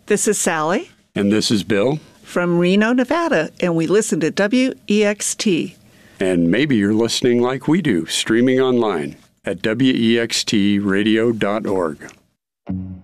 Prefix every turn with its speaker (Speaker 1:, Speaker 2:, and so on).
Speaker 1: This is Sally.
Speaker 2: And this is Bill.
Speaker 1: From Reno, Nevada, and we listen to WEXT.
Speaker 2: And maybe you're listening like we do, streaming online at wextradio.org.